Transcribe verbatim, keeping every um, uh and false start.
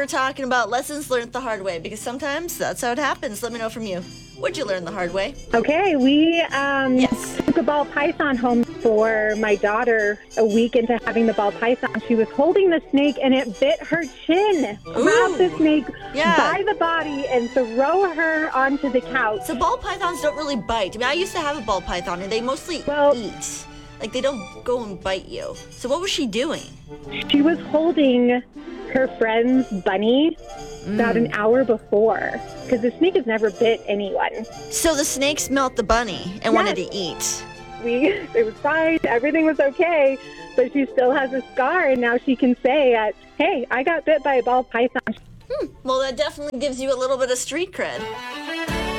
we're talking about lessons learned the hard way, because sometimes that's how it happens. Let me know from you. What'd you learn the hard way? Okay, we um, Yes. took a ball python home for my daughter a week into having the ball python. She was holding the snake, and it bit her chin. Grab the snake Yeah. by the body and throw her onto the couch. So ball pythons don't really bite. I mean, I used to have a ball python, and they mostly Well- eat. Like, they don't go and bite you. So what was she doing? She was holding her friend's bunny about an hour before, because the snake has never bit anyone. So the snake smelt the bunny and Yes. wanted to eat. We, it was fine, everything was okay, but she still has a scar, and now she can say, uh, hey, I got bit by a ball python. Hmm. Well, that definitely gives you a little bit of street cred.